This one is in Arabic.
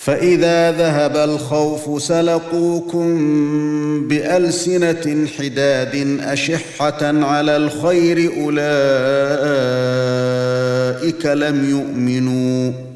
فإذا ذهب الخوف سلقوكم بألسنة حداد أشحة على الخير أولئك لم يؤمنوا